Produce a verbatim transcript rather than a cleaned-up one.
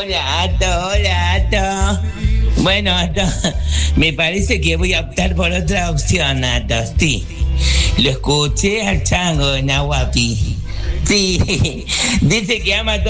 Hola, Ato, hola, Ato. Bueno, Ato, me parece que voy a optar por otra opción, Ato, sí. Lo escuché al chango en Aguapi. Sí, dice que ama a